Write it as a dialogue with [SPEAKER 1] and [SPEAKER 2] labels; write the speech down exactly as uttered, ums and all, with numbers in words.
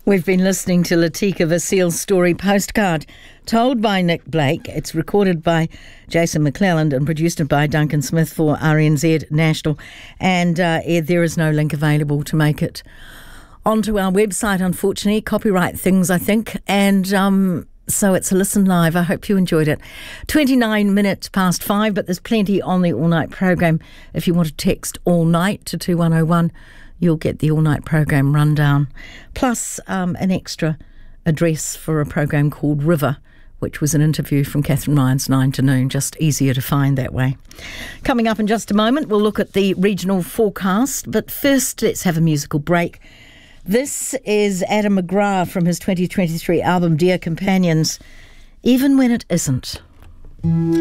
[SPEAKER 1] We've been listening to Latika Vasile's story Postcard, told by Nick Blake. It's recorded by Jason McClelland and produced by Duncan Smith for R N Z National. And uh, there is no link available to make it onto our website, unfortunately. Copyright things, I think. And um, so it's a listen live. I hope you enjoyed it. twenty-nine minutes past five, but there's plenty on the All Night programme. If you want to text All Night to two one oh one, you'll get the all-night program rundown, plus um, an extra address for a program called River, which was an interview from Catherine Ryan's nine to noon, just easier to find that way. Coming up in just a moment, we'll look at the regional forecast, but first let's have a musical break. This is Adam McGrath from his twenty twenty-three album Dear Companions, Even When It Isn't.